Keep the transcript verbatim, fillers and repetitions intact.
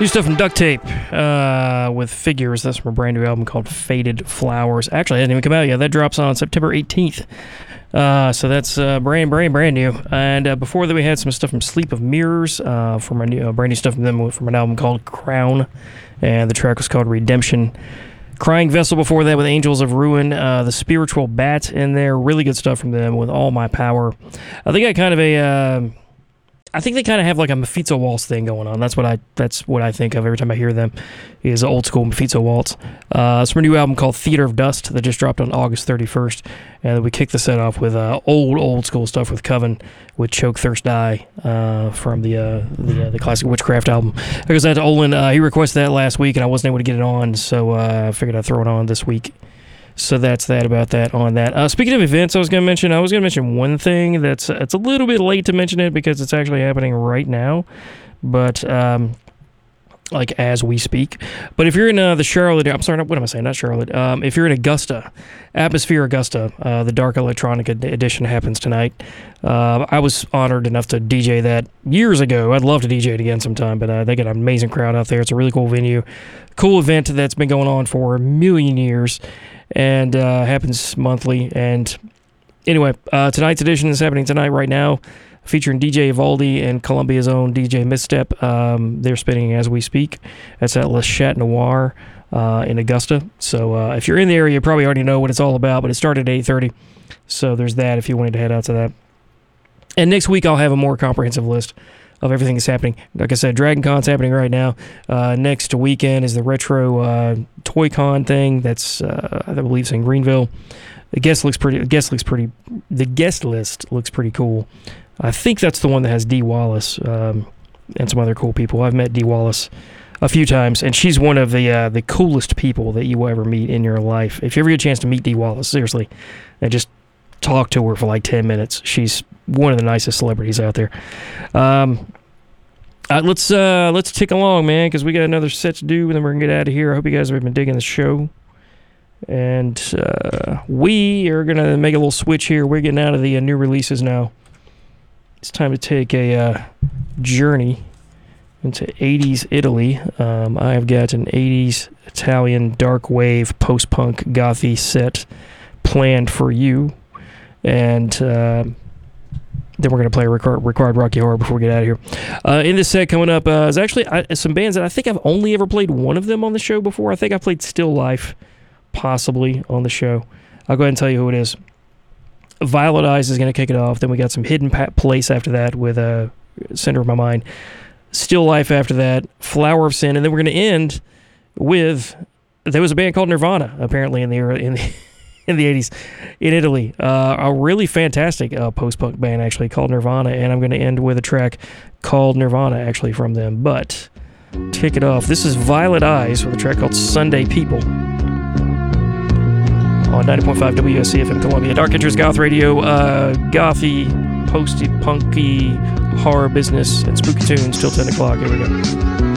New stuff from Duct Tape uh, with Figures. That's from a brand new album called Faded Flowers. Actually, it hasn't even come out yet. That drops on September eighteenth. Uh, so that's uh, brand, brand, brand new. And uh, before that, we had some stuff from Sleep of Mirrors uh, from a new, uh, brand new stuff from them from an album called Crown. And the track was called Redemption. Crying Vessel before that with Angels of Ruin. Uh, the Spiritual Bat in there. Really good stuff from them with All My Power. I think I kind of a... Uh, I think they kind of have like a Mephisto Waltz thing going on. That's what I that's what I think of every time I hear them, is old school Mephisto Waltz. Uh, it's from a new album called Theater of Dust that just dropped on August thirty-first. And we kicked the set off with uh, old, old school stuff with Coven, with Choke, Thirst, Die uh, from the uh, the, uh, the classic Witchcraft album. Because that Olin, uh, he requested that last week and I wasn't able to get it on, so uh, I figured I'd throw it on this week. So that's that about that on that. Uh, speaking of events, I was going to mention, I was going to mention one thing that's it's a little bit late to mention it because it's actually happening right now, but um, like as we speak. But if you're in uh, the Charlotte, I'm sorry, what am I saying? Not Charlotte. Um, if you're in Augusta, Atmosphere Augusta, uh, the Dark Electronic ed- edition happens tonight. Uh, I was honored enough to D J that years ago. I'd love to D J it again sometime, but uh, they got an amazing crowd out there. It's a really cool venue, cool event that's been going on for a million years. And uh, happens monthly. And anyway, uh, tonight's edition is happening tonight right now, featuring D J Evaldi and Columbia's own D J Misstep. Um, they're spinning as we speak. That's at Le Chat Noir uh, in Augusta. So uh, if you're in the area, you probably already know what it's all about, but it started at eight thirty. So there's that if you wanted to head out to that. And next week, I'll have a more comprehensive list of everything that's happening. Like I said, Dragon Con's happening right now. Uh, next weekend is the Retro uh, Toy Con thing. That's uh, I believe it's in Greenville. The guest looks pretty. The guest looks pretty. The guest list looks pretty cool. I think that's the one that has Dee Wallace um, and some other cool people. I've met Dee Wallace a few times, and she's one of the uh, the coolest people that you will ever meet in your life. If you ever get a chance to meet Dee Wallace, seriously, and just talk to her for like ten minutes. She's one of the nicest celebrities out there. Um, uh, let's uh, let's tick along, man, because we got another set to do, and then we're gonna get out of here. I hope you guys have been digging the show. And uh, we are gonna make a little switch here. We're getting out of the uh, new releases now. It's time to take a uh, journey into eighties Italy. Um, I've got an eighties Italian dark wave post-punk gothy set planned for you. And uh, then we're going to play record, Required Rocky Horror before we get out of here. Uh, in this set coming up uh, is actually I, some bands that I think I've only ever played one of them on the show before. I think I played Still Life, possibly, on the show. I'll go ahead and tell you who it is. Violet Eyes is going to kick it off. Then we got some Hidden Place after that with uh, Center of My Mind. Still Life after that. Flower of Sin. And then we're going to end with... There was a band called Nirvana, apparently, in the... In the in the eighties in Italy. Uh, a really fantastic uh, post-punk band, actually, called Nirvana, and I'm going to end with a track called Nirvana, actually, from them. But, kick it off. This is Violet Eyes with a track called Sunday People on ninety point five W S C F M Columbia. Dark Enters Goth Radio, uh, gothy, posty, punky, horror business, and spooky tunes till ten o'clock. Here we go.